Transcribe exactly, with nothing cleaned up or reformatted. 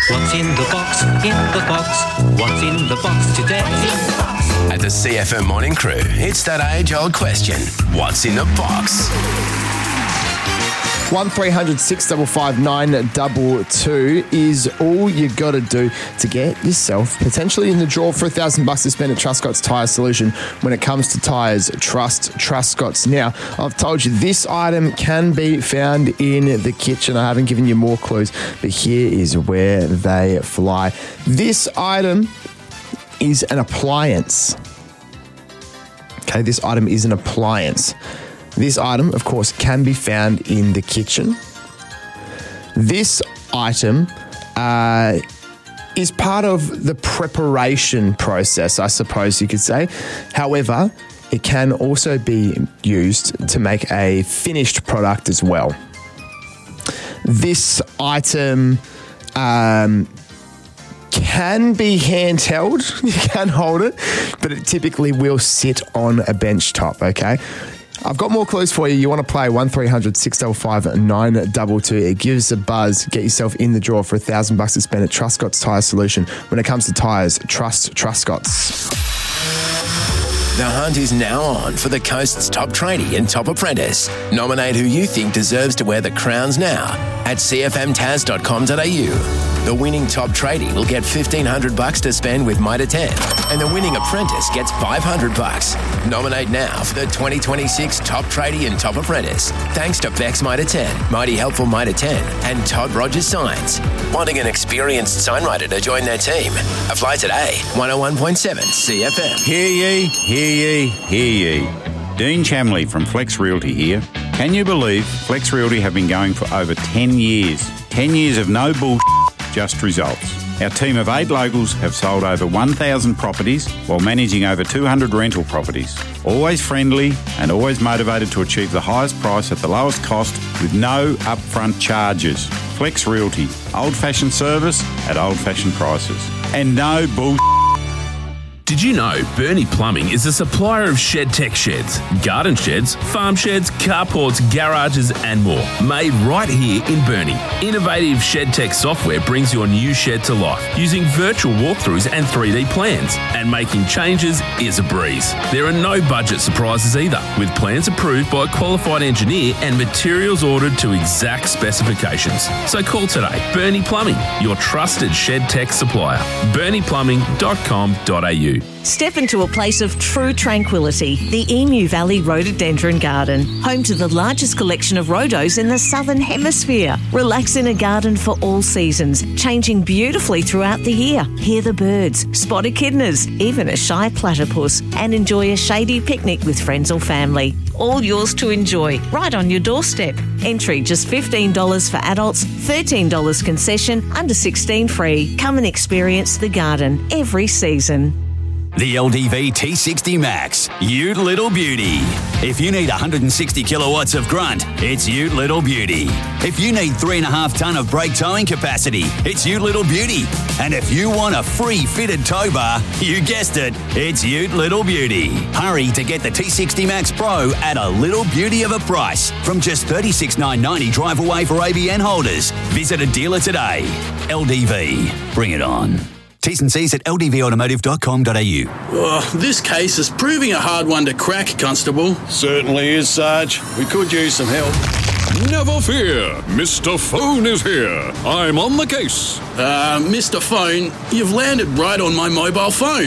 What's in the box? In the box. What's in the box today? At the C F M Morning Crew, it's that age-old question. What's in the box? one three hundred six five five nine two two is all you got to do to get yourself potentially in the draw for a thousand bucks to spend at Truscott's Tyre Solution. When it comes to tyres, trust Truscott's. Now, I've told you this item can be found in the kitchen. I haven't given you more clues, but here is where they fly. This item is an appliance. Okay, this item is an appliance. This item, of course, can be found in the kitchen. This item uh, is part of the preparation process, I suppose you could say. However, it can also be used to make a finished product as well. This item um, can be handheld. You can hold it, but it typically will sit on a bench top, okay? I've got more clues for you. You want to play one three hundred six five five nine two two. It gives a buzz. Get yourself in the draw for a thousand bucks to spend at Truscott's Tyre Solution. When it comes to tyres, trust Truscott's. The hunt is now on for the Coast's top tradie and top apprentice. Nominate who you think deserves to wear the crowns now at c f m taz dot com dot a u. The winning top tradie will get fifteen hundred bucks to spend with Mitre ten, and the winning apprentice gets five hundred bucks. Nominate now for the twenty twenty-six top tradie and top apprentice. Thanks to Bex Mitre ten, Mighty Helpful Mitre ten, and Todd Rogers Signs. Wanting an experienced signwriter to join their team? Apply today. one oh one point seven C F M. Hear ye, hear ye, hear ye. Dean Chamley from Flex Realty here. Can you believe Flex Realty have been going for over ten years? ten years of no bullshit, just results. Our team of eight locals have sold over one thousand properties while managing over two hundred rental properties. Always friendly and always motivated to achieve the highest price at the lowest cost with no upfront charges. Flex Realty, old-fashioned service at old-fashioned prices. And no bullshit. Did you know Bernie Plumbing is a supplier of shed tech sheds, garden sheds, farm sheds, carports, garages and more, made right here in Bernie. Innovative shed tech software brings your new shed to life using virtual walkthroughs and three D plans, and making changes is a breeze. There are no budget surprises either, with plans approved by a qualified engineer and materials ordered to exact specifications. So call today. Bernie Plumbing, your trusted shed tech supplier. bernie plumbing dot com dot a u. Step into a place of true tranquility, the Emu Valley Rhododendron Garden, home to the largest collection of rhodos in the Southern Hemisphere. Relax in a garden for all seasons, changing beautifully throughout the year. Hear the birds, spot echidnas, even a shy platypus, and enjoy a shady picnic with friends or family. All yours to enjoy, right on your doorstep. Entry just fifteen dollars for adults, thirteen dollars concession, under sixteen free. Come and experience the garden every season. The L D V T sixty Max, Ute Little Beauty. If you need one hundred sixty kilowatts of grunt, it's Ute Little Beauty. If you need three and a half tonne of brake towing capacity, it's Ute Little Beauty. And if you want a free fitted tow bar, you guessed it, it's Ute Little Beauty. Hurry to get the T sixty Max Pro at a little beauty of a price from just thirty-six thousand nine hundred ninety drive away for A B N holders. Visit a dealer today. L D V, bring it on. T's and C's at l d v automotive dot com dot a u. Oh, this case is proving a hard one to crack, Constable. Certainly is, Sarge. We could use some help. Never fear, Mister Phone is here. I'm on the case. Uh, Mister Phone, you've landed right on my mobile phone.